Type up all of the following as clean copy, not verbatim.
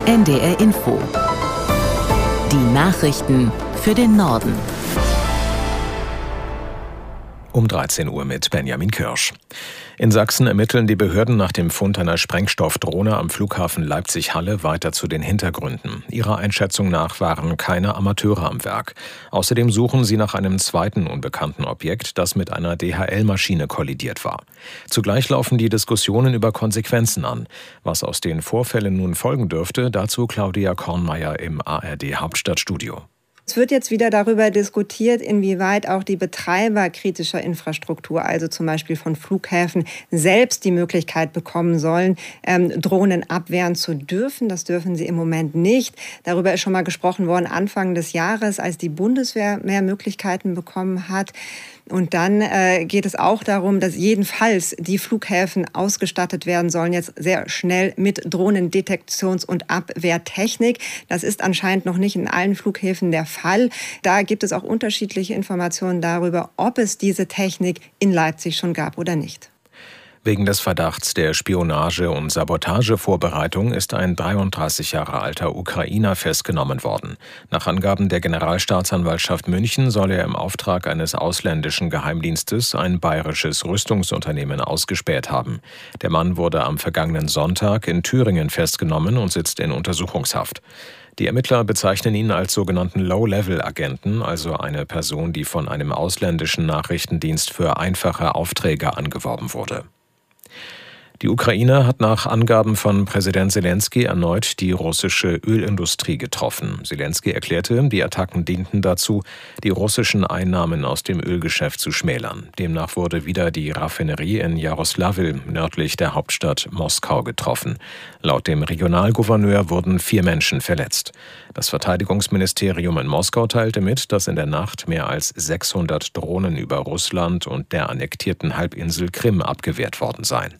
NDR Info. Die Nachrichten für den Norden. Um 13 Uhr mit Benjamin Kirsch. In Sachsen ermitteln die Behörden nach dem Fund einer Sprengstoffdrohne am Flughafen Leipzig-Halle weiter zu den Hintergründen. Ihrer Einschätzung nach waren keine Amateure am Werk. Außerdem suchen sie nach einem zweiten unbekannten Objekt, das mit einer DHL-Maschine kollidiert war. Zugleich laufen die Diskussionen über Konsequenzen an. Was aus den Vorfällen nun folgen dürfte, dazu Claudia Kornmeier im ARD-Hauptstadtstudio. Es wird jetzt wieder darüber diskutiert, inwieweit auch die Betreiber kritischer Infrastruktur, also zum Beispiel von Flughäfen, selbst die Möglichkeit bekommen sollen, Drohnen abwehren zu dürfen. Das dürfen sie im Moment nicht. Darüber ist schon mal gesprochen worden Anfang des Jahres, als die Bundeswehr mehr Möglichkeiten bekommen hat. Und dann geht es auch darum, dass jedenfalls die Flughäfen ausgestattet werden sollen, jetzt sehr schnell mit Drohnendetektions- und Abwehrtechnik. Das ist anscheinend noch nicht in allen Flughäfen der Fall. Da gibt es auch unterschiedliche Informationen darüber, ob es diese Technik in Leipzig schon gab oder nicht. Wegen des Verdachts der Spionage- und Sabotagevorbereitung ist ein 33 Jahre alter Ukrainer festgenommen worden. Nach Angaben der Generalstaatsanwaltschaft München soll er im Auftrag eines ausländischen Geheimdienstes ein bayerisches Rüstungsunternehmen ausgespäht haben. Der Mann wurde am vergangenen Sonntag in Thüringen festgenommen und sitzt in Untersuchungshaft. Die Ermittler bezeichnen ihn als sogenannten Low-Level-Agenten, also eine Person, die von einem ausländischen Nachrichtendienst für einfache Aufträge angeworben wurde. Die Ukraine hat nach Angaben von Präsident Selenskyj erneut die russische Ölindustrie getroffen. Selenskyj erklärte, die Attacken dienten dazu, die russischen Einnahmen aus dem Ölgeschäft zu schmälern. Demnach wurde wieder die Raffinerie in Jarosławl nördlich der Hauptstadt Moskau getroffen. Laut dem Regionalgouverneur wurden 4 Menschen verletzt. Das Verteidigungsministerium in Moskau teilte mit, dass in der Nacht mehr als 600 Drohnen über Russland und der annektierten Halbinsel Krim abgewehrt worden seien.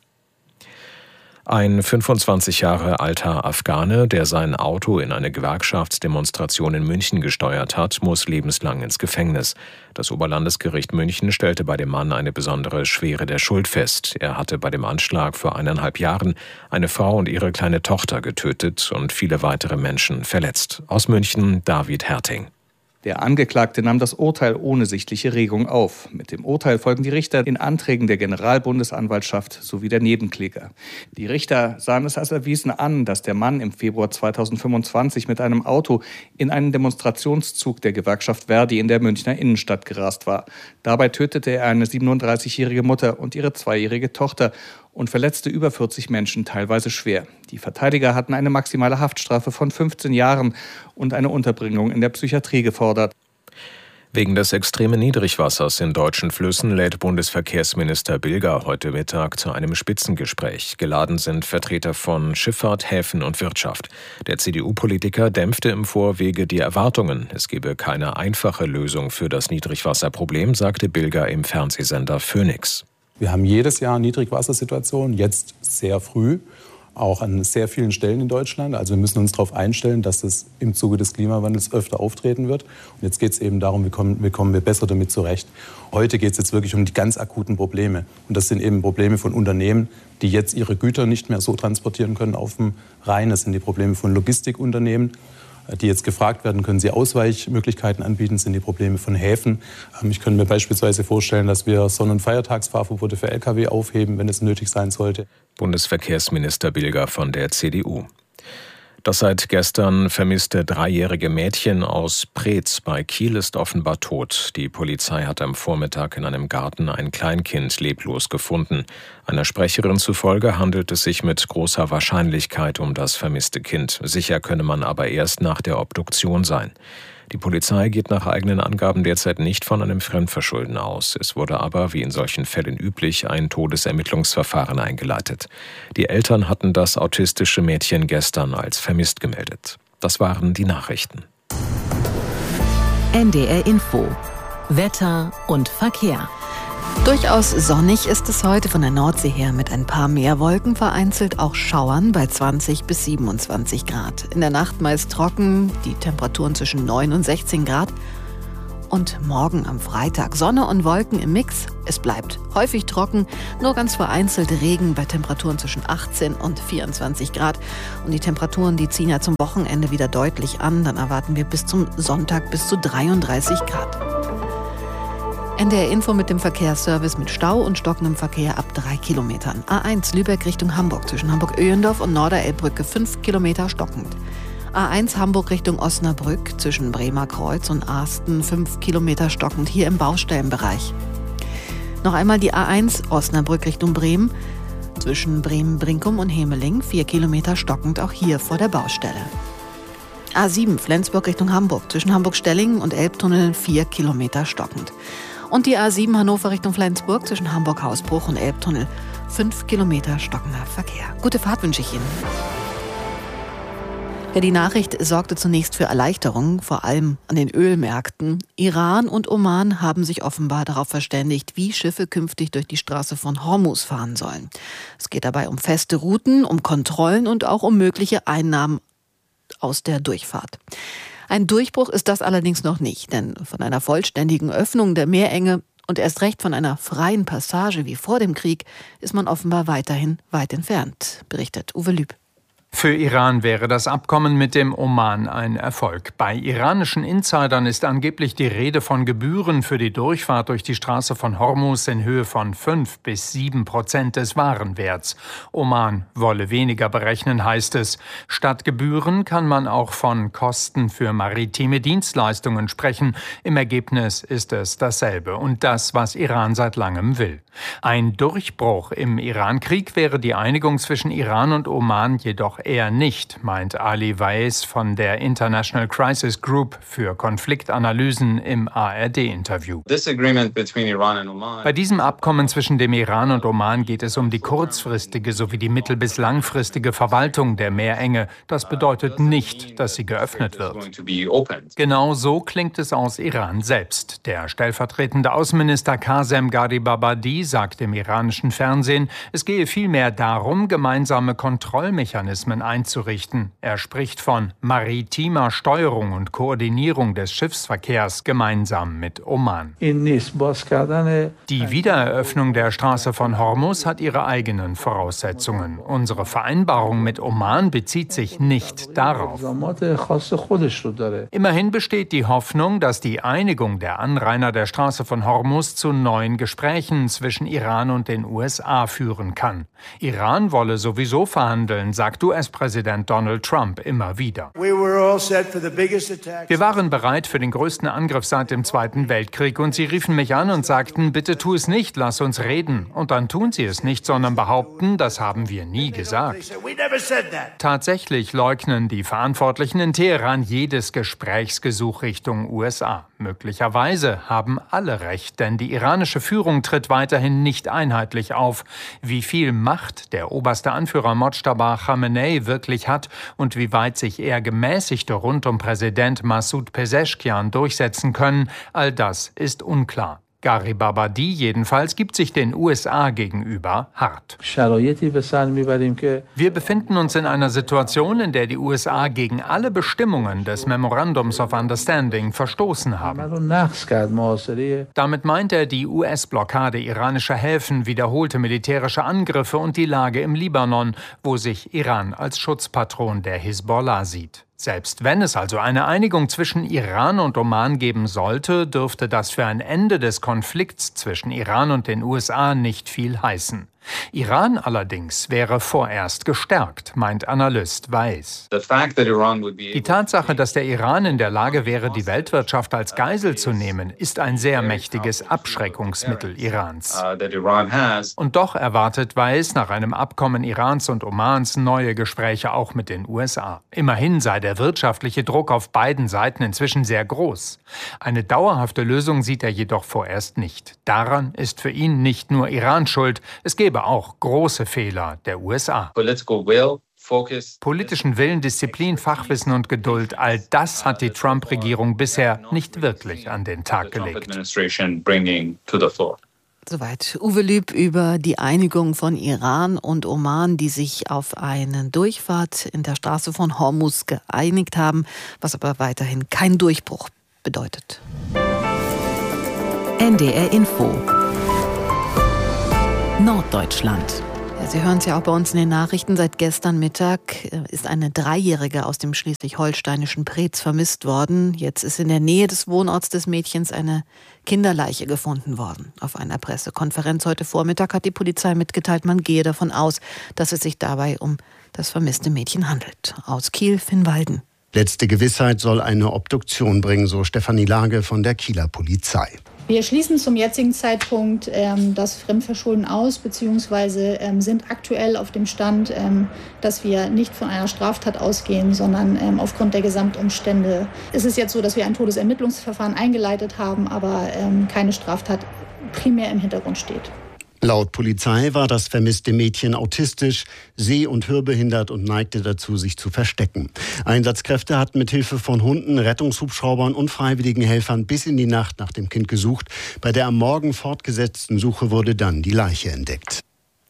Ein 25 Jahre alter Afghane, der sein Auto in eine Gewerkschaftsdemonstration in München gesteuert hat, muss lebenslang ins Gefängnis. Das Oberlandesgericht München stellte bei dem Mann eine besondere Schwere der Schuld fest. Er hatte bei dem Anschlag vor 1,5 Jahren eine Frau und ihre kleine Tochter getötet und viele weitere Menschen verletzt. Aus München David Herting. Der Angeklagte nahm das Urteil ohne sichtliche Regung auf. Mit dem Urteil folgen die Richter den Anträgen der Generalbundesanwaltschaft sowie der Nebenkläger. Die Richter sahen es als erwiesen an, dass der Mann im Februar 2025 mit einem Auto in einen Demonstrationszug der Gewerkschaft Verdi in der Münchner Innenstadt gerast war. Dabei tötete er eine 37-jährige Mutter und ihre 2-jährige Tochter und verletzte über 40 Menschen, teilweise schwer. Die Verteidiger hatten eine maximale Haftstrafe von 15 Jahren und eine Unterbringung in der Psychiatrie gefordert. Wegen des extremen Niedrigwassers in deutschen Flüssen lädt Bundesverkehrsminister Bilger heute Mittag zu einem Spitzengespräch. Geladen sind Vertreter von Schifffahrt, Häfen und Wirtschaft. Der CDU-Politiker dämpfte im Vorwege die Erwartungen. Es gebe keine einfache Lösung für das Niedrigwasserproblem, sagte Bilger im Fernsehsender Phoenix. Wir haben jedes Jahr Niedrigwassersituationen, jetzt sehr früh, auch an sehr vielen Stellen in Deutschland. Also wir müssen uns darauf einstellen, dass das im Zuge des Klimawandels öfter auftreten wird. Und jetzt geht es eben darum, wie kommen wir besser damit zurecht. Heute geht es jetzt wirklich um die ganz akuten Probleme. Und das sind eben Probleme von Unternehmen, die jetzt ihre Güter nicht mehr so transportieren können auf dem Rhein. Das sind die Probleme von Logistikunternehmen, die jetzt gefragt werden, können sie Ausweichmöglichkeiten anbieten, sind die Probleme von Häfen. Ich könnte mir beispielsweise vorstellen, dass wir Sonn- und Feiertagsfahrverbote für Lkw aufheben, wenn es nötig sein sollte. Bundesverkehrsminister Bilger von der CDU. Das seit gestern vermisste 3-jährige Mädchen aus Preetz bei Kiel ist offenbar tot. Die Polizei hat am Vormittag in einem Garten ein Kleinkind leblos gefunden. Einer Sprecherin zufolge handelt es sich mit großer Wahrscheinlichkeit um das vermisste Kind. Sicher könne man aber erst nach der Obduktion sein. Die Polizei geht nach eigenen Angaben derzeit nicht von einem Fremdverschulden aus. Es wurde aber, wie in solchen Fällen üblich, ein Todesermittlungsverfahren eingeleitet. Die Eltern hatten das autistische Mädchen gestern als vermisst gemeldet. Das waren die Nachrichten. NDR Info. Wetter und Verkehr. Durchaus sonnig ist es heute von der Nordsee her mit ein paar Meerwolken, vereinzelt auch Schauern bei 20 bis 27 Grad. In der Nacht meist trocken, die Temperaturen zwischen 9 und 16 Grad. und morgen am Freitag. Sonne und Wolken im Mix. Es bleibt häufig trocken, nur ganz vereinzelt Regen bei Temperaturen zwischen 18 und 24 Grad. Und die Temperaturen, die ziehen ja zum Wochenende wieder deutlich an. Dann erwarten wir bis zum Sonntag bis zu 33 Grad. NDR Info mit dem Verkehrsservice mit Stau und stockendem Verkehr ab 3 Kilometern. A1 Lübeck Richtung Hamburg zwischen Hamburg-Öhendorf und Norderelbbrücke 5 Kilometer stockend. A1 Hamburg Richtung Osnabrück zwischen Bremer Kreuz und Arsten 5 Kilometer stockend, hier im Baustellenbereich. Noch einmal die A1 Osnabrück Richtung Bremen zwischen Bremen-Brinkum und Hemeling 4 Kilometer stockend, auch hier vor der Baustelle. A7 Flensburg Richtung Hamburg zwischen Hamburg-Stellingen und Elbtunnel 4 Kilometer stockend. Und die A7 Hannover Richtung Flensburg zwischen Hamburg-Hausbruch und Elbtunnel 5 Kilometer stockender Verkehr. Gute Fahrt wünsche ich Ihnen. Ja, die Nachricht sorgte zunächst für Erleichterung, vor allem an den Ölmärkten. Iran und Oman haben sich offenbar darauf verständigt, wie Schiffe künftig durch die Straße von Hormuz fahren sollen. Es geht dabei um feste Routen, um Kontrollen und auch um mögliche Einnahmen aus der Durchfahrt. Ein Durchbruch ist das allerdings noch nicht, denn von einer vollständigen Öffnung der Meerenge und erst recht von einer freien Passage wie vor dem Krieg ist man offenbar weiterhin weit entfernt, berichtet Uwe Lüb. Für Iran wäre das Abkommen mit dem Oman ein Erfolg. Bei iranischen Insidern ist angeblich die Rede von Gebühren für die Durchfahrt durch die Straße von Hormuz in Höhe von 5-7% des Warenwerts. Oman wolle weniger berechnen, heißt es. Statt Gebühren kann man auch von Kosten für maritime Dienstleistungen sprechen. Im Ergebnis ist es dasselbe und das, was Iran seit langem will. Ein Durchbruch im Iran-Krieg wäre die Einigung zwischen Iran und Oman jedoch eher nicht, meint Ali Weiss von der International Crisis Group für Konfliktanalysen im ARD-Interview. Bei diesem Abkommen zwischen dem Iran und Oman geht es um die kurzfristige sowie die mittel- bis langfristige Verwaltung der Meerenge. Das bedeutet nicht, dass sie geöffnet wird. Genau so klingt es aus Iran selbst. Der stellvertretende Außenminister Qasem Gharibabadi sagt im iranischen Fernsehen, es gehe vielmehr darum, gemeinsame Kontrollmechanismen einzurichten. Er spricht von maritimer Steuerung und Koordinierung des Schiffsverkehrs gemeinsam mit Oman. Die Wiedereröffnung der Straße von Hormuz hat ihre eigenen Voraussetzungen. Unsere Vereinbarung mit Oman bezieht sich nicht darauf. Immerhin besteht die Hoffnung, dass die Einigung der Anrainer der Straße von Hormuz zu neuen Gesprächen zwischen Iran und den USA führen kann. Iran wolle sowieso verhandeln, sagt US-Präsident Donald Trump immer wieder. Wir waren bereit für den größten Angriff seit dem Zweiten Weltkrieg und sie riefen mich an und sagten, bitte tu es nicht, lass uns reden. Und dann tun sie es nicht, sondern behaupten, das haben wir nie gesagt. Tatsächlich leugnen die Verantwortlichen in Teheran jedes Gesprächsgesuch Richtung USA. Möglicherweise haben alle recht, denn die iranische Führung tritt weiterhin nicht einheitlich auf. Wie viel Macht der oberste Anführer Mojtaba Khamenei wirklich hat und wie weit sich eher Gemäßigte rund um Präsident Massoud Pezeshkian durchsetzen können, all das ist unklar. Gharibabadi jedenfalls gibt sich den USA gegenüber hart. Wir befinden uns in einer Situation, in der die USA gegen alle Bestimmungen des Memorandums of Understanding verstoßen haben. Damit meint er die US-Blockade iranischer Häfen, wiederholte militärische Angriffe und die Lage im Libanon, wo sich Iran als Schutzpatron der Hisbollah sieht. Selbst wenn es also eine Einigung zwischen Iran und Oman geben sollte, dürfte das für ein Ende des Konflikts zwischen Iran und den USA nicht viel heißen. Iran allerdings wäre vorerst gestärkt, meint Analyst Weiss. Die Tatsache, dass der Iran in der Lage wäre, die Weltwirtschaft als Geisel zu nehmen, ist ein sehr mächtiges Abschreckungsmittel Irans. Und doch erwartet Weiss nach einem Abkommen Irans und Omans neue Gespräche auch mit den USA. Immerhin sei der wirtschaftliche Druck auf beiden Seiten inzwischen sehr groß. Eine dauerhafte Lösung sieht er jedoch vorerst nicht. Daran ist für ihn nicht nur Iran schuld, es gäbe auch große Fehler der USA. Politischen Willen, Disziplin, Fachwissen und Geduld, all das hat die Trump-Regierung bisher nicht wirklich an den Tag gelegt. Soweit Uwe Lüb über die Einigung von Iran und Oman, die sich auf eine Durchfahrt in der Straße von Hormuz geeinigt haben, was aber weiterhin kein Durchbruch bedeutet. NDR Info Norddeutschland. Ja, Sie hören es ja auch bei uns in den Nachrichten. Seit gestern Mittag ist eine Dreijährige aus dem schleswig-holsteinischen Preetz vermisst worden. Jetzt ist in der Nähe des Wohnorts des Mädchens eine Kinderleiche gefunden worden. Auf einer Pressekonferenz heute Vormittag hat die Polizei mitgeteilt, man gehe davon aus, dass es sich dabei um das vermisste Mädchen handelt. Aus Kiel, Finn Walden. Letzte Gewissheit soll eine Obduktion bringen, so Stefanie Lage von der Kieler Polizei. Wir schließen zum jetzigen Zeitpunkt das Fremdverschulden aus, beziehungsweise sind aktuell auf dem Stand, dass wir nicht von einer Straftat ausgehen, sondern aufgrund der Gesamtumstände. Es ist jetzt so, dass wir ein Todesermittlungsverfahren eingeleitet haben, aber keine Straftat primär im Hintergrund steht. Laut Polizei war das vermisste Mädchen autistisch, seh- und hörbehindert und neigte dazu, sich zu verstecken. Einsatzkräfte hatten mit Hilfe von Hunden, Rettungshubschraubern und freiwilligen Helfern bis in die Nacht nach dem Kind gesucht. Bei der am Morgen fortgesetzten Suche wurde dann die Leiche entdeckt.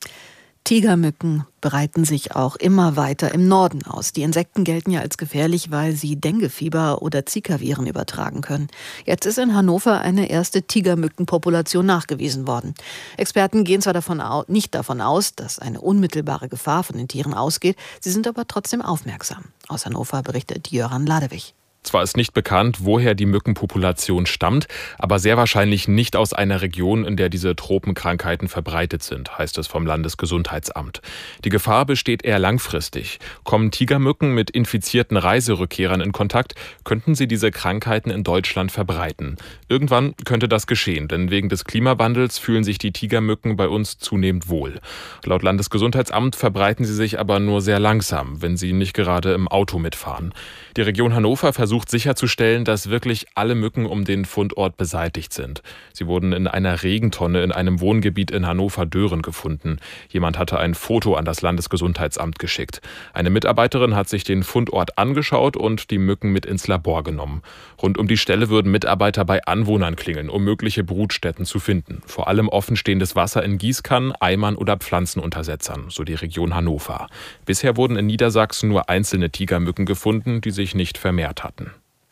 Tigermücken breiten sich auch immer weiter im Norden aus. Die Insekten gelten ja als gefährlich, weil sie Denguefieber oder Zika-Viren übertragen können. Jetzt ist in Hannover eine erste Tigermückenpopulation nachgewiesen worden. Experten gehen zwar nicht davon aus, dass eine unmittelbare Gefahr von den Tieren ausgeht, sie sind aber trotzdem aufmerksam. Aus Hannover berichtet Jöran Ladewig. Zwar ist nicht bekannt, woher die Mückenpopulation stammt, aber sehr wahrscheinlich nicht aus einer Region, in der diese Tropenkrankheiten verbreitet sind, heißt es vom Landesgesundheitsamt. Die Gefahr besteht eher langfristig. Kommen Tigermücken mit infizierten Reiserückkehrern in Kontakt, könnten sie diese Krankheiten in Deutschland verbreiten. Irgendwann könnte das geschehen, denn wegen des Klimawandels fühlen sich die Tigermücken bei uns zunehmend wohl. Laut Landesgesundheitsamt verbreiten sie sich aber nur sehr langsam, wenn sie nicht gerade im Auto mitfahren. Die Region Hannover versucht sicherzustellen, dass wirklich alle Mücken um den Fundort beseitigt sind. Sie wurden in einer Regentonne in einem Wohngebiet in Hannover-Dören gefunden. Jemand hatte ein Foto an das Landesgesundheitsamt geschickt. Eine Mitarbeiterin hat sich den Fundort angeschaut und die Mücken mit ins Labor genommen. Rund um die Stelle würden Mitarbeiter bei Anwohnern klingeln, um mögliche Brutstätten zu finden. Vor allem offenstehendes Wasser in Gießkannen, Eimern oder Pflanzenuntersetzern, so die Region Hannover. Bisher wurden in Niedersachsen nur einzelne Tigermücken gefunden, die sich nicht vermehrt hatten.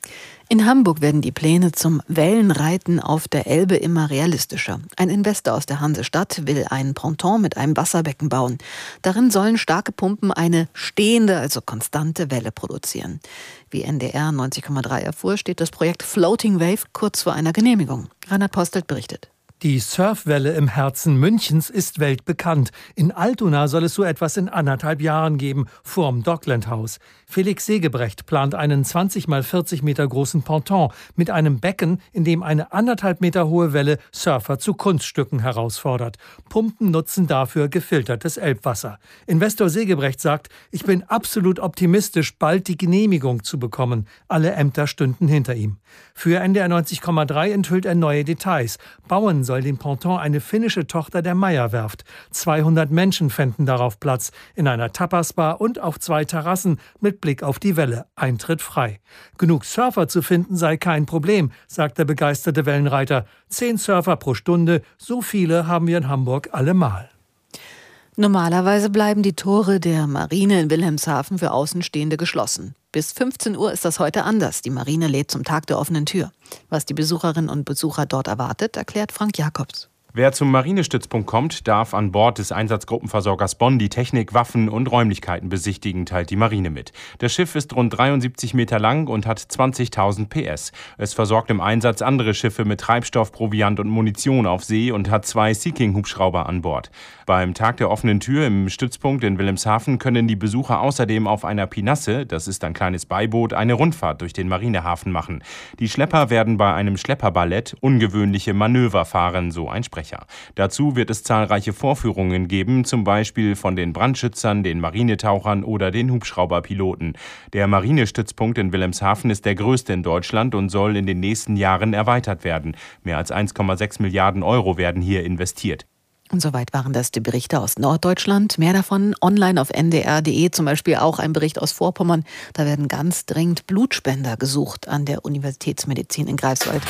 In Hamburg werden die Pläne zum Wellenreiten auf der Elbe immer realistischer. Ein Investor aus der Hansestadt will ein Ponton mit einem Wasserbecken bauen. Darin sollen starke Pumpen eine stehende, also konstante Welle produzieren. Wie NDR 90,3 erfuhr, steht das Projekt Floating Wave kurz vor einer Genehmigung. Reinhard Postelt berichtet. Die Surfwelle im Herzen Münchens ist weltbekannt. In Altona soll es so etwas in 1,5 Jahren geben, vorm Dockland-Haus. Felix Segebrecht plant einen 20 mal 40 Meter großen Ponton mit einem Becken, in dem eine 1,5 Meter hohe Welle Surfer zu Kunststücken herausfordert. Pumpen nutzen dafür gefiltertes Elbwasser. Investor Segebrecht sagt, ich bin absolut optimistisch, bald die Genehmigung zu bekommen. Alle Ämter stünden hinter ihm. Für NDR 90,3 enthüllt er neue Details. Bauen soll den Ponton eine finnische Tochter der Meyer-Werft. 200 Menschen fänden darauf Platz, in einer Tapasbar und auf 2 Terrassen mit Blick auf die Welle. Eintritt frei. Genug Surfer zu finden sei kein Problem, sagt der begeisterte Wellenreiter. 10 Surfer pro Stunde, so viele haben wir in Hamburg allemal. Normalerweise bleiben die Tore der Marine in Wilhelmshaven für Außenstehende geschlossen. Bis 15 Uhr ist das heute anders. Die Marine lädt zum Tag der offenen Tür. Was die Besucherinnen und Besucher dort erwartet, erklärt Frank Jakobs. Wer zum Marinestützpunkt kommt, darf an Bord des Einsatzgruppenversorgers Bonn die Technik, Waffen und Räumlichkeiten besichtigen, teilt die Marine mit. Das Schiff ist rund 73 Meter lang und hat 20.000 PS. Es versorgt im Einsatz andere Schiffe mit Treibstoff, Proviant und Munition auf See und hat 2 Sea-King-Hubschrauber an Bord. Beim Tag der offenen Tür im Stützpunkt in Wilhelmshaven können die Besucher außerdem auf einer Pinasse, das ist ein kleines Beiboot, eine Rundfahrt durch den Marinehafen machen. Die Schlepper werden bei einem Schlepperballett ungewöhnliche Manöver fahren, so ein Sprecher. Dazu wird es zahlreiche Vorführungen geben, zum Beispiel von den Brandschützern, den Marinetauchern oder den Hubschrauberpiloten. Der Marinestützpunkt in Wilhelmshaven ist der größte in Deutschland und soll in den nächsten Jahren erweitert werden. Mehr als 1,6 Milliarden Euro werden hier investiert. Und soweit waren das die Berichte aus Norddeutschland. Mehr davon online auf ndr.de, zum Beispiel auch ein Bericht aus Vorpommern. Da werden ganz dringend Blutspender gesucht an der Universitätsmedizin in Greifswald.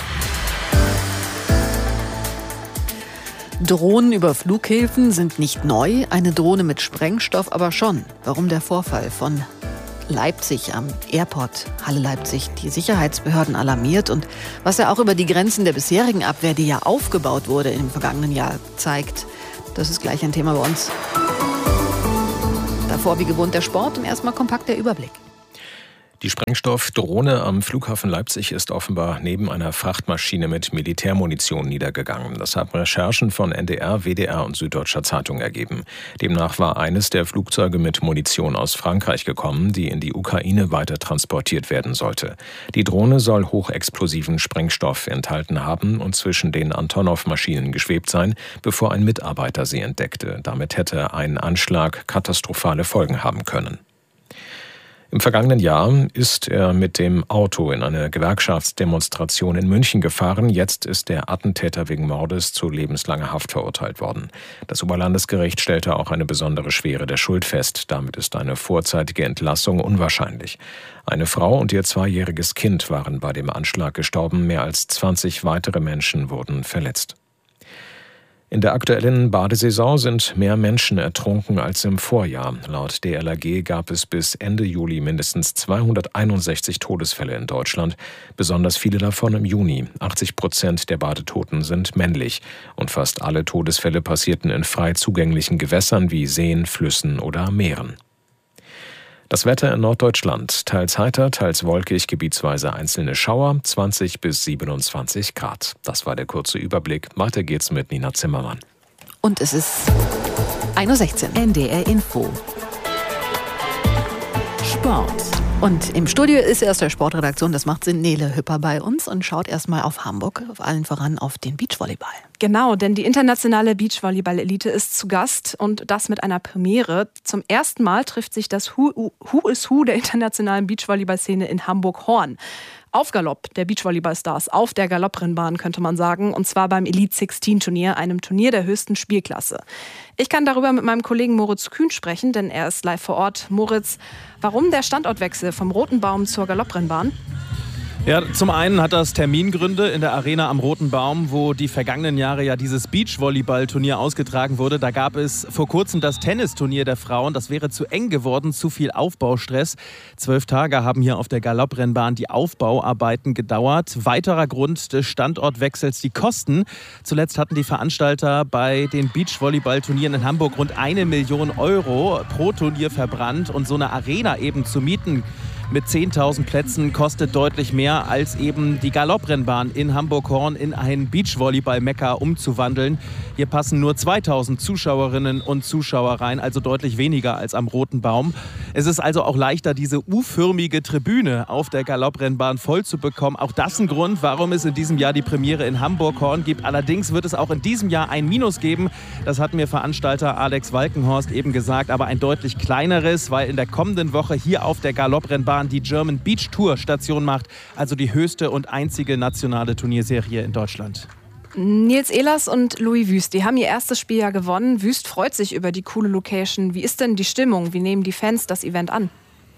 Drohnen über Flughäfen sind nicht neu, eine Drohne mit Sprengstoff aber schon. Warum der Vorfall von Leipzig am Airport Halle Leipzig die Sicherheitsbehörden alarmiert und was er auch über die Grenzen der bisherigen Abwehr, die ja aufgebaut wurde im vergangenen Jahr, zeigt. Das ist gleich ein Thema bei uns. Davor wie gewohnt der Sport und erstmal kompakt der Überblick. Die Sprengstoffdrohne am Flughafen Leipzig ist offenbar neben einer Frachtmaschine mit Militärmunition niedergegangen. Das haben Recherchen von NDR, WDR und Süddeutscher Zeitung ergeben. Demnach war eines der Flugzeuge mit Munition aus Frankreich gekommen, die in die Ukraine weiter transportiert werden sollte. Die Drohne soll hochexplosiven Sprengstoff enthalten haben und zwischen den Antonov-Maschinen geschwebt sein, bevor ein Mitarbeiter sie entdeckte. Damit hätte ein Anschlag katastrophale Folgen haben können. Im vergangenen Jahr ist er mit dem Auto in eine Gewerkschaftsdemonstration in München gefahren. Jetzt ist der Attentäter wegen Mordes zu lebenslanger Haft verurteilt worden. Das Oberlandesgericht stellte auch eine besondere Schwere der Schuld fest. Damit ist eine vorzeitige Entlassung unwahrscheinlich. Eine Frau und ihr 2-jähriges Kind waren bei dem Anschlag gestorben. Mehr als 20 weitere Menschen wurden verletzt. In der aktuellen Badesaison sind mehr Menschen ertrunken als im Vorjahr. Laut DLRG gab es bis Ende Juli mindestens 261 Todesfälle in Deutschland, besonders viele davon im Juni. 80% der Badetoten sind männlich und fast alle Todesfälle passierten in frei zugänglichen Gewässern wie Seen, Flüssen oder Meeren. Das Wetter in Norddeutschland, teils heiter, teils wolkig, gebietsweise einzelne Schauer, 20 bis 27 Grad. Das war der kurze Überblick. Weiter geht's mit Nina Zimmermann. Und es ist 1:16 Uhr. NDR Info. Sport. Und im Studio ist aus der Sportredaktion, das macht Sinn, Nele Hüpper bei uns und schaut erstmal auf Hamburg, auf allen voran auf den Beachvolleyball. Genau, denn die internationale Beachvolleyball-Elite ist zu Gast und das mit einer Premiere. Zum ersten Mal trifft sich das Who is Who der internationalen Beachvolleyball-Szene in Hamburg-Horn. Auf Galopp der Beachvolleyball-Stars, auf der Galopprennbahn könnte man sagen, und zwar beim Elite 16 Turnier, einem Turnier der höchsten Spielklasse. Ich kann darüber mit meinem Kollegen Moritz Kühn sprechen, denn er ist live vor Ort. Moritz, warum der Standortwechsel vom Roten Baum zur Galopprennbahn? Ja, zum einen hat das Termingründe in der Arena am Roten Baum, wo die vergangenen Jahre ja dieses Beachvolleyball-Turnier ausgetragen wurde. Da gab es vor kurzem das Tennisturnier der Frauen. Das wäre zu eng geworden, zu viel Aufbaustress. 12 Tage haben hier auf der Galopprennbahn die Aufbauarbeiten gedauert. Weiterer Grund des Standortwechsels die Kosten. Zuletzt hatten die Veranstalter bei den Beachvolleyball-Turnieren in Hamburg rund 1 Million Euro pro Turnier verbrannt. Und so eine Arena eben zu mieten mit 10.000 Plätzen kostet deutlich mehr, als eben die Galopprennbahn in Hamburg-Horn in ein Beachvolleyball-Mekka umzuwandeln. Hier passen nur 2.000 Zuschauerinnen und Zuschauer rein, also deutlich weniger als am Roten Baum. Es ist also auch leichter, diese U-förmige Tribüne auf der Galopprennbahn voll zu bekommen. Auch das ein Grund, warum es in diesem Jahr die Premiere in Hamburg-Horn gibt. Allerdings wird es auch in diesem Jahr ein Minus geben. Das hat mir Veranstalter Alex Walkenhorst eben gesagt, aber ein deutlich kleineres, weil in der kommenden Woche hier auf der Galopprennbahn die German Beach Tour Station macht, also die höchste und einzige nationale Turnierserie in Deutschland. Nils Ehlers und Louis Wüst, die haben ihr erstes Spiel ja gewonnen. Wüst freut sich über die coole Location. Wie ist denn die Stimmung? Wie nehmen die Fans das Event an?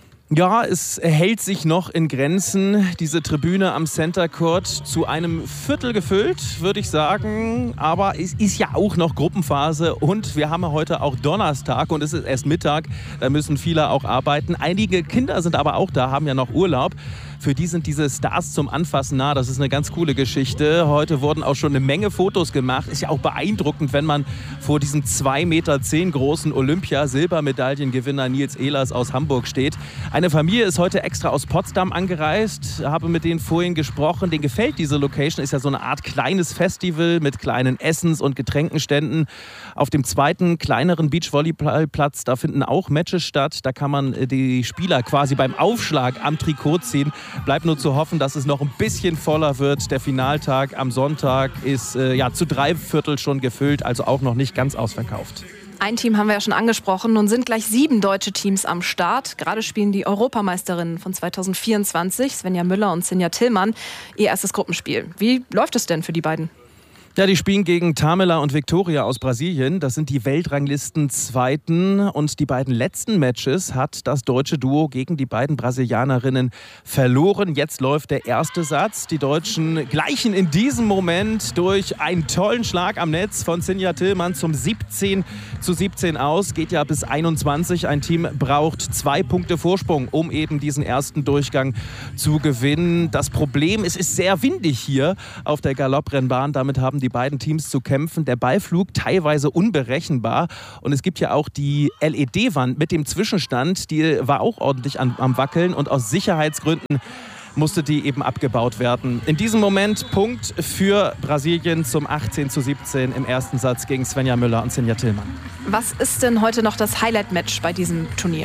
Ja, es hält sich noch in Grenzen. Diese Tribüne am Center Court zu einem Viertel gefüllt, würde ich sagen. Aber es ist ja auch noch Gruppenphase und wir haben heute auch Donnerstag und es ist erst Mittag. Da müssen viele auch arbeiten. Einige Kinder sind aber auch da, haben ja noch Urlaub. Für die sind diese Stars zum Anfassen nah. Das ist eine ganz coole Geschichte. Heute wurden auch schon eine Menge Fotos gemacht. Ist ja auch beeindruckend, wenn man vor diesem 2,10 Meter großen Olympia-Silbermedaillengewinner Nils Ehlers aus Hamburg steht. Eine Familie ist heute extra aus Potsdam angereist. Habe mit denen vorhin gesprochen. Denen gefällt diese Location. Ist ja so eine Art kleines Festival mit kleinen Essens- und Getränkenständen. Auf dem zweiten, kleineren Beachvolleyballplatz, da finden auch Matches statt. Da kann man die Spieler quasi beim Aufschlag am Trikot ziehen. Bleibt nur zu hoffen, dass es noch ein bisschen voller wird. Der Finaltag am Sonntag ist zu 3/4 schon gefüllt, also auch noch nicht ganz ausverkauft. Ein Team haben wir ja schon angesprochen. Nun sind gleich 7 deutsche Teams am Start. Gerade spielen die Europameisterinnen von 2024, Svenja Müller und Sinja Tillmann, ihr erstes Gruppenspiel. Wie läuft es denn für die beiden? Ja, die spielen gegen Tamela und Victoria aus Brasilien. Das sind die Weltranglisten-Zweiten. Und die beiden letzten Matches hat das deutsche Duo gegen die beiden Brasilianerinnen verloren. Jetzt läuft der erste Satz. Die Deutschen gleichen in diesem Moment durch einen tollen Schlag am Netz von Sinja Tillmann zum 17:17 aus. Geht ja bis 21. Ein Team braucht 2 Punkte Vorsprung, um eben diesen ersten Durchgang zu gewinnen. Das Problem ist, es ist sehr windig hier auf der Galopprennbahn. Damit haben die beiden Teams zu kämpfen. Der Ballflug teilweise unberechenbar. Und es gibt ja auch die LED-Wand mit dem Zwischenstand. Die war auch ordentlich am Wackeln. Und aus Sicherheitsgründen musste die eben abgebaut werden. In diesem Moment Punkt für Brasilien zum 18:17 im ersten Satz gegen Svenja Müller und Sinja Tillmann. Was ist denn heute noch das Highlight-Match bei diesem Turnier?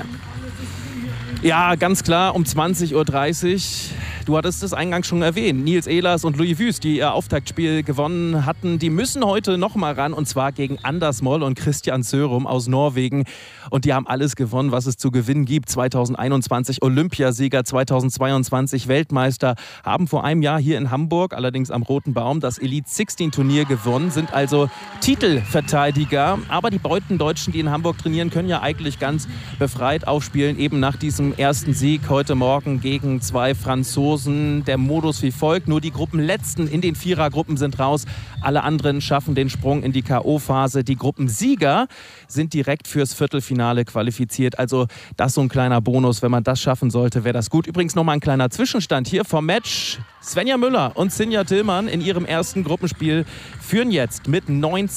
Ja, ganz klar um 20:30 Uhr. Du hattest es eingangs schon erwähnt. Nils Ehlers und Louis Wüst, die ihr Auftaktspiel gewonnen hatten, die müssen heute noch mal ran. Und zwar gegen Anders Moll und Christian Sørum aus Norwegen. Und die haben alles gewonnen, was es zu gewinnen gibt. 2021 Olympiasieger, 2022 Weltmeister. Haben vor einem Jahr hier in Hamburg, allerdings am Roten Baum, das Elite 16 Turnier gewonnen. Sind also Titelverteidiger. Aber die beiden Deutschen, die in Hamburg trainieren, können ja eigentlich ganz befreit aufspielen. Eben nach diesem ersten Sieg heute Morgen gegen 2 Franzosen. Der Modus wie folgt. Nur die Gruppenletzten in den Vierergruppen sind raus. Alle anderen schaffen den Sprung in die K.O.-Phase. Die Gruppensieger sind direkt fürs Viertelfinale qualifiziert. Also das ist so ein kleiner Bonus. Wenn man das schaffen sollte, wäre das gut. Übrigens nochmal ein kleiner Zwischenstand hier vom Match. Svenja Müller und Sinja Tillmann in ihrem ersten Gruppenspiel führen jetzt mit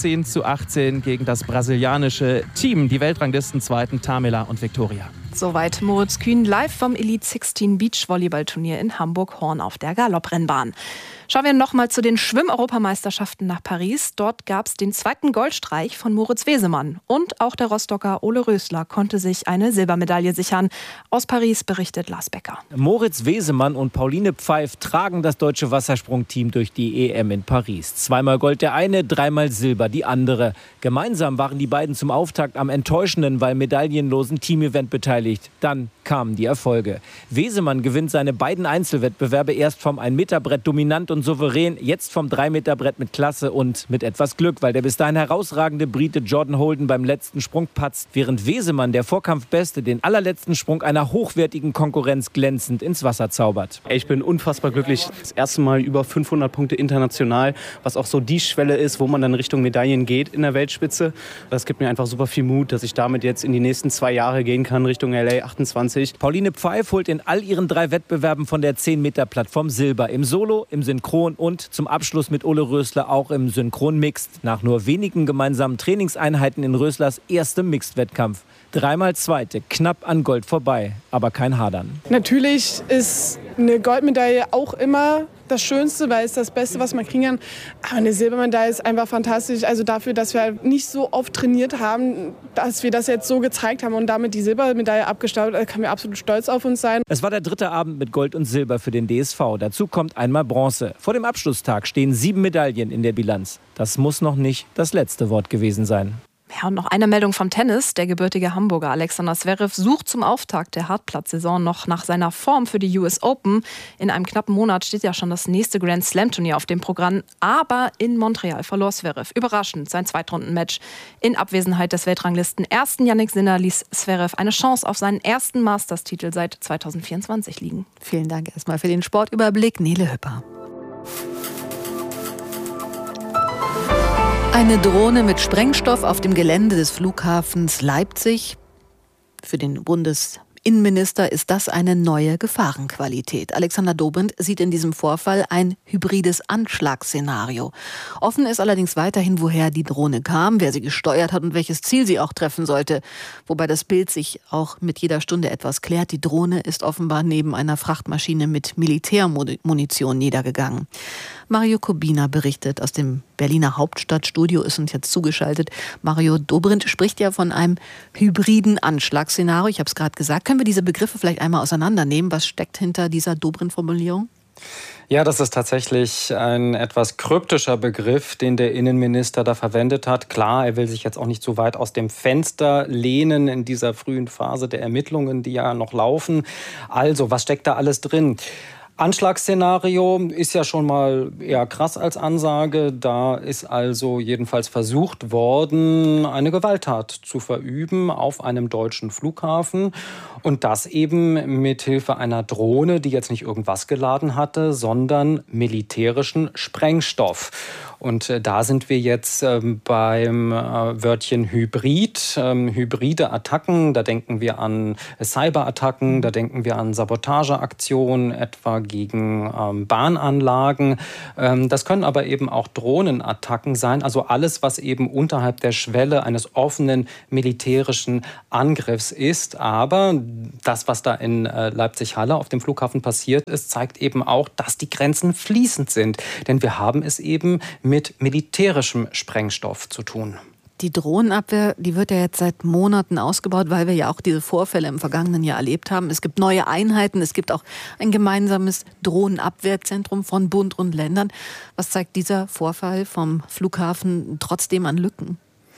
19:18 gegen das brasilianische Team. Die Weltranglisten-Zweiten Tamela und Victoria. Soweit Moritz Kühn live vom Elite 16 Beachvolleyballturnier in Hamburg-Horn auf der Galopprennbahn. Schauen wir nochmal zu den Schwimm-Europameisterschaften nach Paris. Dort gab es den zweiten Goldstreich von Moritz Wesemann. Und auch der Rostocker Ole Rösler konnte sich eine Silbermedaille sichern. Aus Paris berichtet Lars Becker. Moritz Wesemann und Pauline Pfeif tragen das deutsche Wassersprungteam durch die EM in Paris. 2-mal Gold der eine, 3-mal Silber die andere. Gemeinsam waren die beiden zum Auftakt am enttäuschenden, weil medaillenlosen Teamevent beteiligt. Dann kamen die Erfolge. Wesemann gewinnt seine beiden Einzelwettbewerbe erst vom 1-Meter-Brett dominant und souverän, jetzt vom 3-Meter-Brett mit Klasse und mit etwas Glück, weil der bis dahin herausragende Brite Jordan Holden beim letzten Sprung patzt, während Wesemann, der Vorkampfbeste, den allerletzten Sprung einer hochwertigen Konkurrenz glänzend ins Wasser zaubert. Ich bin unfassbar glücklich. Das erste Mal über 500 Punkte international, was auch so die Schwelle ist, wo man dann Richtung Medaillen geht in der Weltspitze. Das gibt mir einfach super viel Mut, dass ich damit jetzt in die nächsten 2 Jahre gehen kann, Richtung LA 28. Pauline Pfeif holt in all ihren 3 Wettbewerben von der 10-Meter-Plattform Silber. Im Solo, im Synchron und zum Abschluss mit Ole Rösler auch im Synchron-Mixed. Nach nur wenigen gemeinsamen Trainingseinheiten in Röslers erstem Mixed-Wettkampf. 3-mal Zweite, knapp an Gold vorbei, aber kein Hadern. Natürlich ist eine Goldmedaille auch immer das Schönste, weil es das Beste, was man kriegen kann. Aber eine Silbermedaille ist einfach fantastisch. Also dafür, dass wir nicht so oft trainiert haben, dass wir das jetzt so gezeigt haben und damit die Silbermedaille abgestaubt, können wir absolut stolz auf uns sein. Es war der 3. Abend mit Gold und Silber für den DSV. Dazu kommt einmal Bronze. Vor dem Abschlusstag stehen 7 Medaillen in der Bilanz. Das muss noch nicht das letzte Wort gewesen sein. Ja, und noch eine Meldung vom Tennis. Der gebürtige Hamburger Alexander Zverev sucht zum Auftakt der Hartplatzsaison noch nach seiner Form für die US Open. In einem knappen Monat steht ja schon das nächste Grand Slam Turnier auf dem Programm. Aber in Montreal verlor Zverev überraschend sein Zweitrunden-Match. In Abwesenheit des Weltranglisten ersten Jannik Sinner ließ Zverev eine Chance auf seinen ersten Masters-Titel seit 2024 liegen. Vielen Dank erstmal für den Sportüberblick, Nele Hüpper. Eine Drohne mit Sprengstoff auf dem Gelände des Flughafens Leipzig. Für den Bundesinnenminister ist das eine neue Gefahrenqualität. Alexander Dobrindt sieht in diesem Vorfall ein hybrides Anschlagsszenario. Offen ist allerdings weiterhin, woher die Drohne kam, wer sie gesteuert hat und welches Ziel sie auch treffen sollte. Wobei das Bild sich auch mit jeder Stunde etwas klärt. Die Drohne ist offenbar neben einer Frachtmaschine mit Militärmunition niedergegangen. Mario Kubina berichtet aus dem Berliner Hauptstadtstudio, ist uns jetzt zugeschaltet. Mario, Dobrindt spricht ja von einem hybriden Anschlagsszenario. Ich habe es gerade gesagt. Können wir diese Begriffe vielleicht einmal auseinandernehmen? Was steckt hinter dieser Dobrindt-Formulierung? Ja, das ist tatsächlich ein etwas kryptischer Begriff, den der Innenminister da verwendet hat. Klar, er will sich jetzt auch nicht so weit aus dem Fenster lehnen in dieser frühen Phase der Ermittlungen, die ja noch laufen. Also, was steckt da alles drin? Anschlagsszenario ist ja schon mal eher krass als Ansage. Da ist also jedenfalls versucht worden, eine Gewalttat zu verüben auf einem deutschen Flughafen. Und das eben mit Hilfe einer Drohne, die jetzt nicht irgendwas geladen hatte, sondern militärischen Sprengstoff. Und da sind wir jetzt beim Wörtchen Hybrid. Hybride Attacken, da denken wir an Cyberattacken, da denken wir an Sabotageaktionen, etwa gegen Bahnanlagen. Das können aber eben auch Drohnenattacken sein, also alles, was eben unterhalb der Schwelle eines offenen militärischen Angriffs ist. Aber das, was da in Leipzig-Halle auf dem Flughafen passiert ist, zeigt eben auch, dass die Grenzen fließend sind. Denn wir haben es eben mit militärischem Sprengstoff zu tun. Die Drohnenabwehr, die wird ja jetzt seit Monaten ausgebaut, weil wir ja auch diese Vorfälle im vergangenen Jahr erlebt haben. Es gibt neue Einheiten, es gibt auch ein gemeinsames Drohnenabwehrzentrum von Bund und Ländern. Was zeigt dieser Vorfall vom Flughafen trotzdem an Lücken?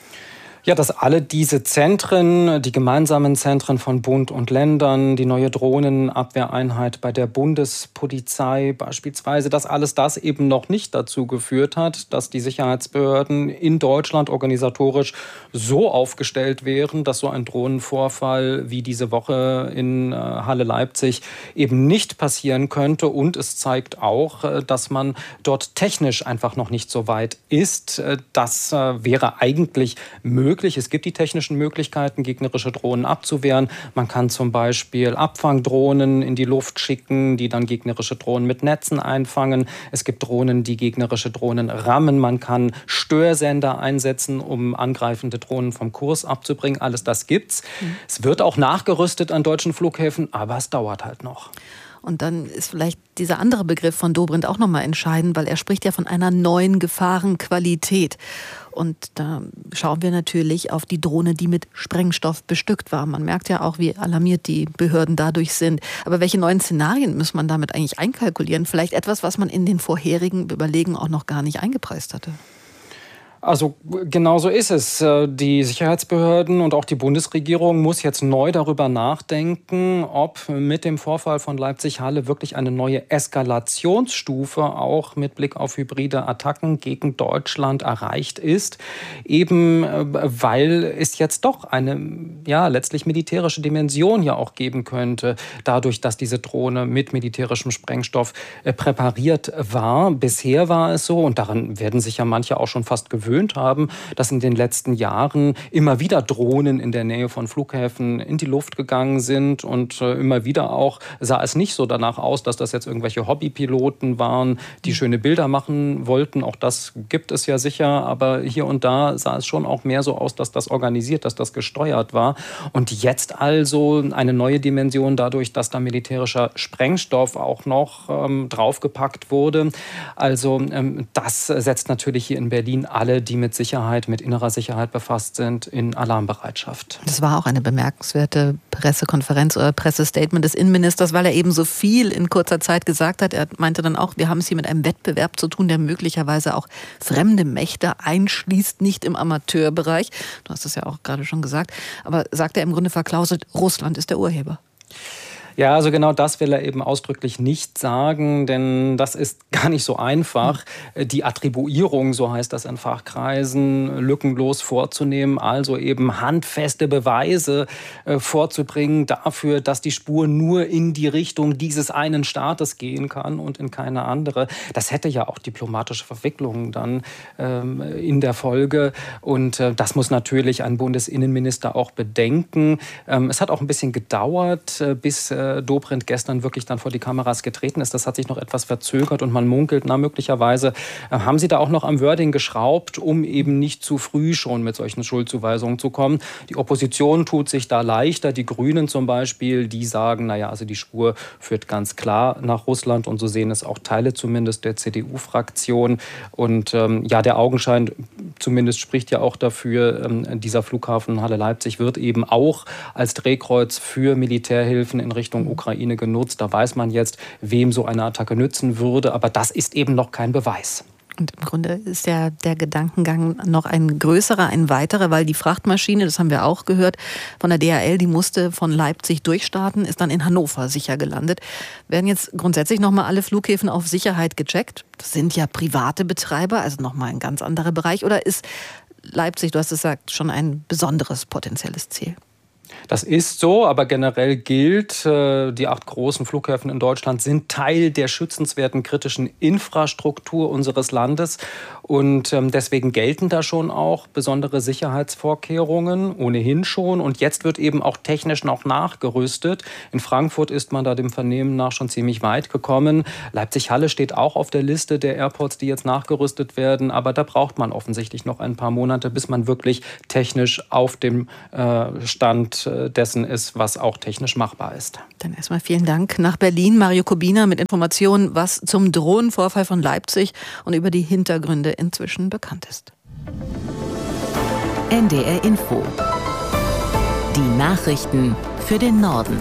Ja, dass alle diese Zentren, die gemeinsamen Zentren von Bund und Ländern, die neue Drohnenabwehreinheit bei der Bundespolizei beispielsweise, dass alles das eben noch nicht dazu geführt hat, dass die Sicherheitsbehörden in Deutschland organisatorisch so aufgestellt wären, dass so ein Drohnenvorfall wie diese Woche in Halle Leipzig eben nicht passieren könnte. Und es zeigt auch, dass man dort technisch einfach noch nicht so weit ist. Das wäre eigentlich möglich. Es gibt die technischen Möglichkeiten, gegnerische Drohnen abzuwehren. Man kann zum Beispiel Abfangdrohnen in die Luft schicken, die dann gegnerische Drohnen mit Netzen einfangen. Es gibt Drohnen, die gegnerische Drohnen rammen. Man kann Störsender einsetzen, um angreifende Drohnen vom Kurs abzubringen. Alles das gibt's. Es wird auch nachgerüstet an deutschen Flughäfen, aber es dauert halt noch. Und dann ist vielleicht dieser andere Begriff von Dobrindt auch nochmal entscheidend, weil er spricht ja von einer neuen Gefahrenqualität. Und da schauen wir natürlich auf die Drohne, die mit Sprengstoff bestückt war. Man merkt ja auch, wie alarmiert die Behörden dadurch sind. Aber welche neuen Szenarien muss man damit eigentlich einkalkulieren? Vielleicht etwas, was man in den vorherigen Überlegungen auch noch gar nicht eingepreist hatte. Also genau so ist es. Die Sicherheitsbehörden und auch die Bundesregierung muss jetzt neu darüber nachdenken, ob mit dem Vorfall von Leipzig-Halle wirklich eine neue Eskalationsstufe auch mit Blick auf hybride Attacken gegen Deutschland erreicht ist. Eben weil es jetzt doch eine letztlich militärische Dimension ja auch geben könnte, dadurch, dass diese Drohne mit militärischem Sprengstoff präpariert war. Bisher war es so, und daran werden sich ja manche auch schon fast gewöhnt haben, dass in den letzten Jahren immer wieder Drohnen in der Nähe von Flughäfen in die Luft gegangen sind und immer wieder auch sah es nicht so danach aus, dass das jetzt irgendwelche Hobbypiloten waren, die schöne Bilder machen wollten. Auch das gibt es ja sicher, aber hier und da sah es schon auch mehr so aus, dass das organisiert, dass das gesteuert war. Und jetzt also eine neue Dimension dadurch, dass da militärischer Sprengstoff auch noch draufgepackt wurde. Also das setzt natürlich hier in Berlin alle, die mit Sicherheit, mit innerer Sicherheit befasst sind, in Alarmbereitschaft. Das war auch eine bemerkenswerte Pressekonferenz oder Pressestatement des Innenministers, weil er eben so viel in kurzer Zeit gesagt hat. Er meinte dann auch, wir haben es hier mit einem Wettbewerb zu tun, der möglicherweise auch fremde Mächte einschließt, nicht im Amateurbereich. Du hast es ja auch gerade schon gesagt. Aber sagt er im Grunde verklauselt, Russland ist der Urheber. Ja, also genau das will er eben ausdrücklich nicht sagen, denn das ist gar nicht so einfach, die Attribuierung, so heißt das in Fachkreisen, lückenlos vorzunehmen, also eben handfeste Beweise vorzubringen dafür, dass die Spur nur in die Richtung dieses einen Staates gehen kann und in keine andere. Das hätte ja auch diplomatische Verwicklungen dann in der Folge und das muss natürlich ein Bundesinnenminister auch bedenken. Es hat auch ein bisschen gedauert, bis Dobrindt gestern wirklich dann vor die Kameras getreten ist. Das hat sich noch etwas verzögert und man munkelt, möglicherweise haben sie da auch noch am Wording geschraubt, um eben nicht zu früh schon mit solchen Schuldzuweisungen zu kommen. Die Opposition tut sich da leichter. Die Grünen zum Beispiel, die sagen, also die Spur führt ganz klar nach Russland und so sehen es auch Teile zumindest der CDU-Fraktion. Und der Augenschein zumindest spricht ja auch dafür, dieser Flughafen Halle Leipzig wird eben auch als Drehkreuz für Militärhilfen in Richtung Ukraine genutzt. Da weiß man jetzt, wem so eine Attacke nützen würde. Aber das ist eben noch kein Beweis. Und im Grunde ist ja der Gedankengang noch ein größerer, ein weiterer, weil die Frachtmaschine, das haben wir auch gehört, von der DHL, die musste von Leipzig durchstarten, ist dann in Hannover sicher gelandet. Werden jetzt grundsätzlich nochmal alle Flughäfen auf Sicherheit gecheckt? Das sind ja private Betreiber, also nochmal ein ganz anderer Bereich. Oder ist Leipzig, du hast es gesagt, schon ein besonderes potenzielles Ziel? Das ist so, aber generell gilt, die 8 großen Flughäfen in Deutschland sind Teil der schützenswerten kritischen Infrastruktur unseres Landes. Und deswegen gelten da schon auch besondere Sicherheitsvorkehrungen, ohnehin schon. Und jetzt wird eben auch technisch noch nachgerüstet. In Frankfurt ist man da dem Vernehmen nach schon ziemlich weit gekommen. Leipzig-Halle steht auch auf der Liste der Airports, die jetzt nachgerüstet werden. Aber da braucht man offensichtlich noch ein paar Monate, bis man wirklich technisch auf dem Stand dessen ist, was auch technisch machbar ist. Dann erstmal vielen Dank nach Berlin. Mario Kubina mit Informationen, was zum Drohnenvorfall von Leipzig und über die Hintergründe inzwischen bekannt ist. NDR Info. Die Nachrichten für den Norden.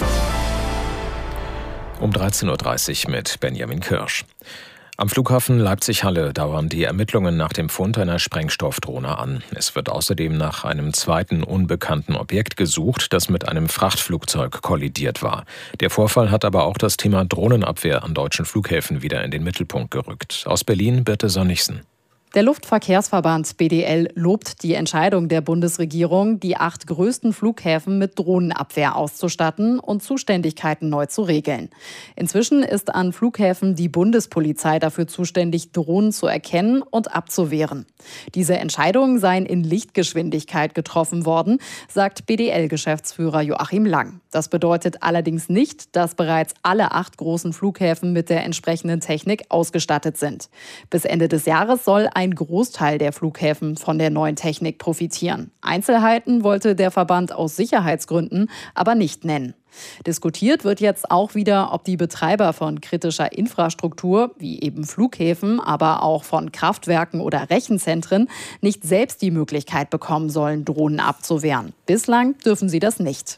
Um 13.30 Uhr mit Benjamin Kirsch. Am Flughafen Leipzig-Halle dauern die Ermittlungen nach dem Fund einer Sprengstoffdrohne an. Es wird außerdem nach einem zweiten unbekannten Objekt gesucht, das mit einem Frachtflugzeug kollidiert war. Der Vorfall hat aber auch das Thema Drohnenabwehr an deutschen Flughäfen wieder in den Mittelpunkt gerückt. Aus Berlin Birte Sonnigsen. Der Luftverkehrsverband BDL lobt die Entscheidung der Bundesregierung, die 8 größten Flughäfen mit Drohnenabwehr auszustatten und Zuständigkeiten neu zu regeln. Inzwischen ist an Flughäfen die Bundespolizei dafür zuständig, Drohnen zu erkennen und abzuwehren. Diese Entscheidungen seien in Lichtgeschwindigkeit getroffen worden, sagt BDL-Geschäftsführer Joachim Lang. Das bedeutet allerdings nicht, dass bereits alle 8 großen Flughäfen mit der entsprechenden Technik ausgestattet sind. Bis Ende des Jahres soll ein Großteil der Flughäfen von der neuen Technik profitieren. Einzelheiten wollte der Verband aus Sicherheitsgründen aber nicht nennen. Diskutiert wird jetzt auch wieder, ob die Betreiber von kritischer Infrastruktur, wie eben Flughäfen, aber auch von Kraftwerken oder Rechenzentren, nicht selbst die Möglichkeit bekommen sollen, Drohnen abzuwehren. Bislang dürfen sie das nicht.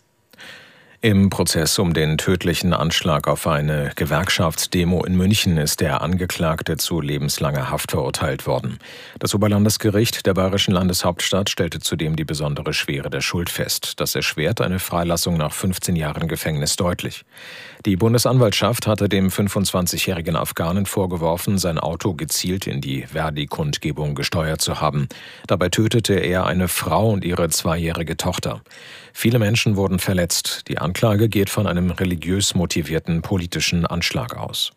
Im Prozess um den tödlichen Anschlag auf eine Gewerkschaftsdemo in München ist der Angeklagte zu lebenslanger Haft verurteilt worden. Das Oberlandesgericht der bayerischen Landeshauptstadt stellte zudem die besondere Schwere der Schuld fest. Das erschwert eine Freilassung nach 15 Jahren Gefängnis deutlich. Die Bundesanwaltschaft hatte dem 25-jährigen Afghanen vorgeworfen, sein Auto gezielt in die Verdi-Kundgebung gesteuert zu haben. Dabei tötete er eine Frau und ihre 2-jährige Tochter. Viele Menschen wurden verletzt. Die Anklage geht von einem religiös motivierten politischen Anschlag aus.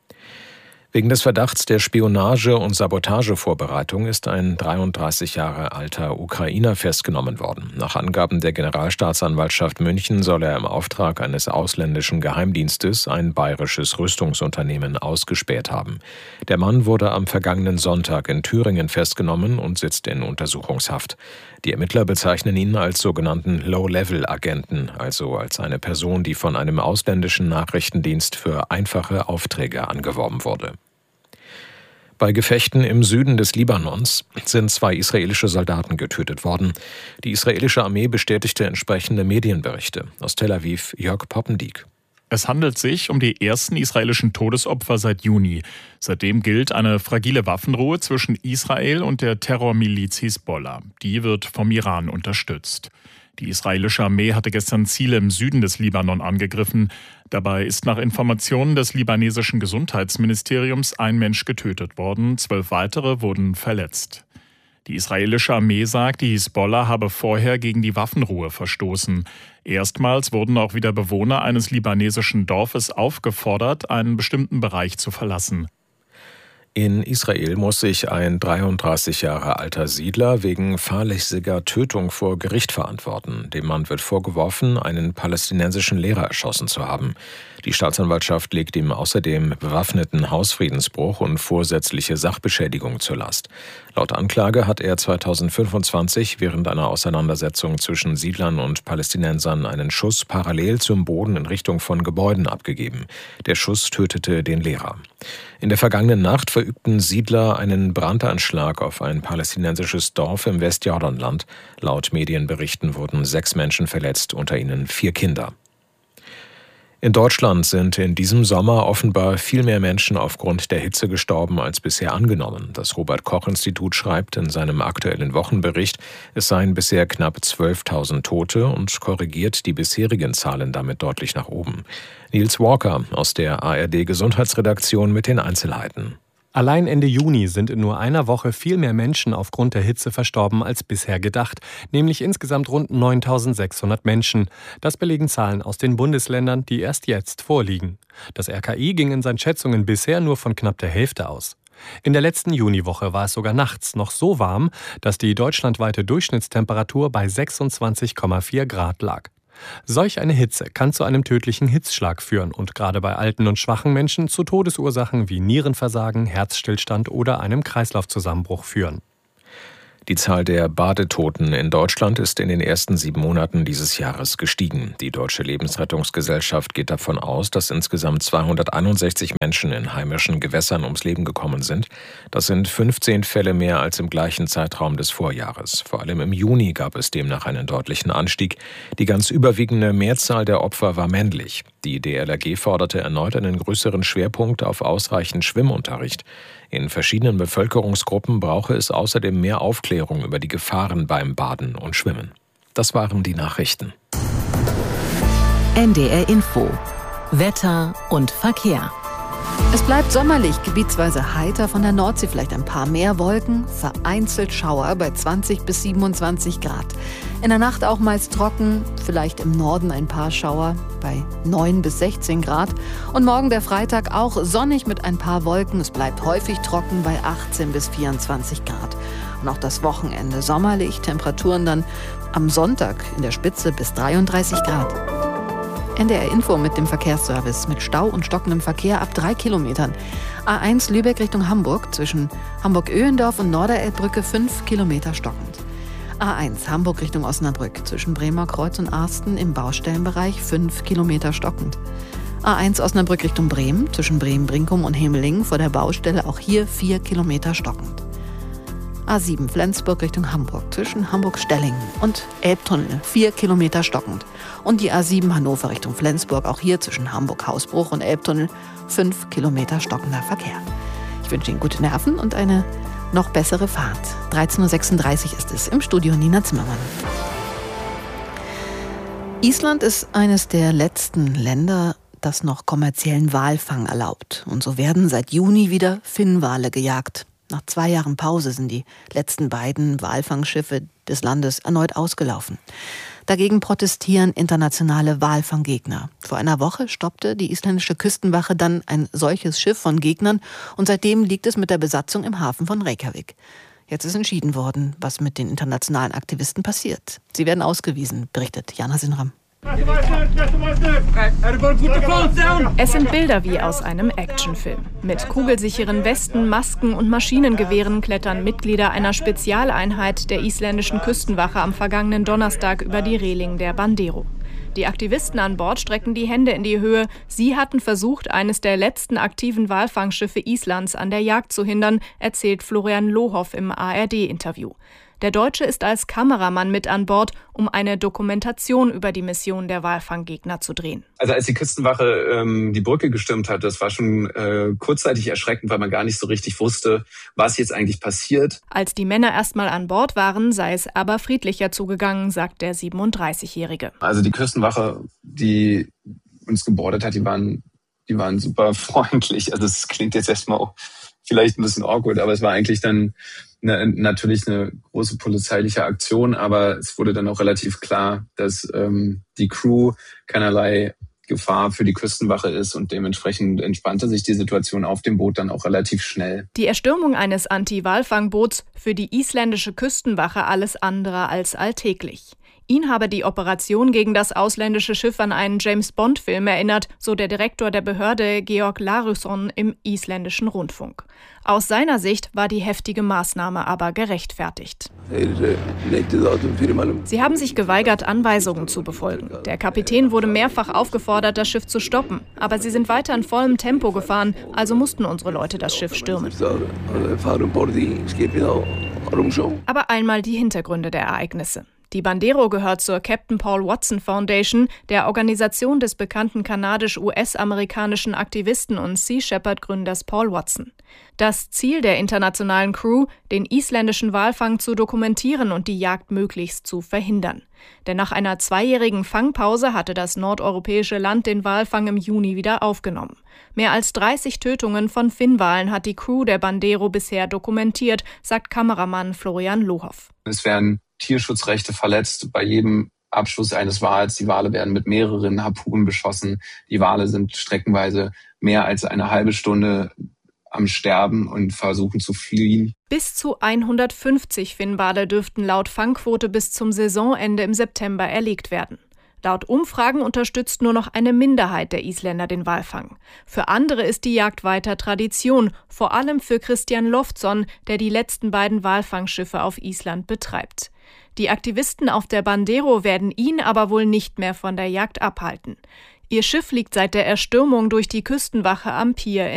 Wegen des Verdachts der Spionage- und Sabotagevorbereitung ist ein 33 Jahre alter Ukrainer festgenommen worden. Nach Angaben der Generalstaatsanwaltschaft München soll er im Auftrag eines ausländischen Geheimdienstes ein bayerisches Rüstungsunternehmen ausgespäht haben. Der Mann wurde am vergangenen Sonntag in Thüringen festgenommen und sitzt in Untersuchungshaft. Die Ermittler bezeichnen ihn als sogenannten Low-Level-Agenten, also als eine Person, die von einem ausländischen Nachrichtendienst für einfache Aufträge angeworben wurde. Bei Gefechten im Süden des Libanons sind 2 israelische Soldaten getötet worden. Die israelische Armee bestätigte entsprechende Medienberichte. Aus Tel Aviv Jörg Poppendiek. Es handelt sich um die ersten israelischen Todesopfer seit Juni. Seitdem gilt eine fragile Waffenruhe zwischen Israel und der Terrormiliz Hisbollah. Die wird vom Iran unterstützt. Die israelische Armee hatte gestern Ziele im Süden des Libanon angegriffen. Dabei ist nach Informationen des libanesischen Gesundheitsministeriums ein Mensch getötet worden, 12 weitere wurden verletzt. Die israelische Armee sagt, die Hisbollah habe vorher gegen die Waffenruhe verstoßen. Erstmals wurden auch wieder Bewohner eines libanesischen Dorfes aufgefordert, einen bestimmten Bereich zu verlassen. In Israel muss sich ein 33 Jahre alter Siedler wegen fahrlässiger Tötung vor Gericht verantworten. Dem Mann wird vorgeworfen, einen palästinensischen Lehrer erschossen zu haben. Die Staatsanwaltschaft legt ihm außerdem bewaffneten Hausfriedensbruch und vorsätzliche Sachbeschädigung zur Last. Laut Anklage hat er 2025 während einer Auseinandersetzung zwischen Siedlern und Palästinensern einen Schuss parallel zum Boden in Richtung von Gebäuden abgegeben. Der Schuss tötete den Lehrer. In der vergangenen Nacht verübten Siedler einen Brandanschlag auf ein palästinensisches Dorf im Westjordanland. Laut Medienberichten wurden 6 Menschen verletzt, unter ihnen 4 Kinder. In Deutschland sind in diesem Sommer offenbar viel mehr Menschen aufgrund der Hitze gestorben als bisher angenommen. Das Robert-Koch-Institut schreibt in seinem aktuellen Wochenbericht, es seien bisher knapp 12.000 Tote und korrigiert die bisherigen Zahlen damit deutlich nach oben. Nils Walker aus der ARD-Gesundheitsredaktion mit den Einzelheiten. Allein Ende Juni sind in nur einer Woche viel mehr Menschen aufgrund der Hitze verstorben als bisher gedacht, nämlich insgesamt rund 9.600 Menschen. Das belegen Zahlen aus den Bundesländern, die erst jetzt vorliegen. Das RKI ging in seinen Schätzungen bisher nur von knapp der Hälfte aus. In der letzten Juniwoche war es sogar nachts noch so warm, dass die deutschlandweite Durchschnittstemperatur bei 26,4 Grad lag. Solch eine Hitze kann zu einem tödlichen Hitzschlag führen und gerade bei alten und schwachen Menschen zu Todesursachen wie Nierenversagen, Herzstillstand oder einem Kreislaufzusammenbruch führen. Die Zahl der Badetoten in Deutschland ist in den ersten 7 Monaten dieses Jahres gestiegen. Die Deutsche Lebensrettungsgesellschaft geht davon aus, dass insgesamt 261 Menschen in heimischen Gewässern ums Leben gekommen sind. Das sind 15 Fälle mehr als im gleichen Zeitraum des Vorjahres. Vor allem im Juni gab es demnach einen deutlichen Anstieg. Die ganz überwiegende Mehrzahl der Opfer war männlich. Die DLRG forderte erneut einen größeren Schwerpunkt auf ausreichend Schwimmunterricht. In verschiedenen Bevölkerungsgruppen brauche es außerdem mehr Aufklärung über die Gefahren beim Baden und Schwimmen. Das waren die Nachrichten. NDR Info. Wetter und Verkehr. Es bleibt sommerlich, gebietsweise heiter, von der Nordsee vielleicht ein paar mehr Wolken, vereinzelt Schauer bei 20 bis 27 Grad. In der Nacht auch meist trocken, vielleicht im Norden ein paar Schauer bei 9 bis 16 Grad. Und morgen der Freitag auch sonnig mit ein paar Wolken. Es bleibt häufig trocken bei 18 bis 24 Grad. Und auch das Wochenende sommerlich, Temperaturen dann am Sonntag in der Spitze bis 33 Grad. NDR Info mit dem Verkehrsservice mit Stau und stockendem Verkehr ab 3 Kilometern. A1 Lübeck Richtung Hamburg zwischen Hamburg-Öhendorf und Norderelbbrücke 5 Kilometer stockend. A1 Hamburg Richtung Osnabrück zwischen Bremer Kreuz und Arsten im Baustellenbereich 5 Kilometer stockend. A1 Osnabrück Richtung Bremen zwischen Bremen-Brinkum und Hemelingen vor der Baustelle auch hier 4 Kilometer stockend. A7 Flensburg Richtung Hamburg zwischen Hamburg-Stellingen und Elbtunnel 4 Kilometer stockend. Und die A7 Hannover Richtung Flensburg auch hier zwischen Hamburg-Hausbruch und Elbtunnel 5 Kilometer stockender Verkehr. Ich wünsche Ihnen gute Nerven und eine noch bessere Fahrt. 13.36 Uhr ist es, im Studio Nina Zimmermann. Island ist eines der letzten Länder, das noch kommerziellen Walfang erlaubt. Und so werden seit Juni wieder Finnwale gejagt. Nach 2 Jahren Pause sind die letzten beiden Walfangschiffe des Landes erneut ausgelaufen. Dagegen protestieren internationale Walfanggegner. Vor einer Woche stoppte die isländische Küstenwache dann ein solches Schiff von Gegnern und seitdem liegt es mit der Besatzung im Hafen von Reykjavik. Jetzt ist entschieden worden, was mit den internationalen Aktivisten passiert. Sie werden ausgewiesen, berichtet Jana Sinram. Es sind Bilder wie aus einem Actionfilm. Mit kugelsicheren Westen, Masken und Maschinengewehren klettern Mitglieder einer Spezialeinheit der isländischen Küstenwache am vergangenen Donnerstag über die Reling der Bandero. Die Aktivisten an Bord strecken die Hände in die Höhe. Sie hatten versucht, eines der letzten aktiven Walfangschiffe Islands an der Jagd zu hindern, erzählt Florian Lohoff im ARD-Interview. Der Deutsche ist als Kameramann mit an Bord, um eine Dokumentation über die Mission der Walfanggegner zu drehen. Also als die Küstenwache die Brücke gestürmt hat, das war schon kurzzeitig erschreckend, weil man gar nicht so richtig wusste, was jetzt eigentlich passiert. Als die Männer erstmal an Bord waren, sei es aber friedlicher zugegangen, sagt der 37-Jährige. Also die Küstenwache, die uns gebordet hat, die waren super freundlich. Also es klingt jetzt erstmal auch vielleicht ein bisschen awkward, aber es war eigentlich dann natürlich eine große polizeiliche Aktion, aber es wurde dann auch relativ klar, dass die Crew keinerlei Gefahr für die Küstenwache ist und dementsprechend entspannte sich die Situation auf dem Boot dann auch relativ schnell. Die Erstürmung eines Anti-Walfangboots für die isländische Küstenwache alles andere als alltäglich. Ihn habe die Operation gegen das ausländische Schiff an einen James-Bond-Film erinnert, so der Direktor der Behörde Georg Larusson im isländischen Rundfunk. Aus seiner Sicht war die heftige Maßnahme aber gerechtfertigt. Sie haben sich geweigert, Anweisungen zu befolgen. Der Kapitän wurde mehrfach aufgefordert, das Schiff zu stoppen. Aber sie sind weiter in vollem Tempo gefahren, also mussten unsere Leute das Schiff stürmen. Aber einmal die Hintergründe der Ereignisse. Die Bandero gehört zur Captain Paul Watson Foundation, der Organisation des bekannten kanadisch-US-amerikanischen Aktivisten und Sea Shepherd-Gründers Paul Watson. Das Ziel der internationalen Crew, den isländischen Walfang zu dokumentieren und die Jagd möglichst zu verhindern. Denn nach einer 2-jährigen Fangpause hatte das nordeuropäische Land den Walfang im Juni wieder aufgenommen. Mehr als 30 Tötungen von Finnwalen hat die Crew der Bandero bisher dokumentiert, sagt Kameramann Florian Lohoff. Es werden Tierschutzrechte verletzt bei jedem Abschuss eines Wals. Die Wale werden mit mehreren Harpunen beschossen. Die Wale sind streckenweise mehr als eine halbe Stunde am Sterben und versuchen zu fliehen. Bis zu 150 Finnwale dürften laut Fangquote bis zum Saisonende im September erlegt werden. Laut Umfragen unterstützt nur noch eine Minderheit der Isländer den Walfang. Für andere ist die Jagd weiter Tradition, vor allem für Christian Loftsson, der die letzten beiden Walfangschiffe auf Island betreibt. Die Aktivisten auf der Bandero werden ihn aber wohl nicht mehr von der Jagd abhalten. Ihr Schiff liegt seit der Erstürmung durch die Küstenwache am Pier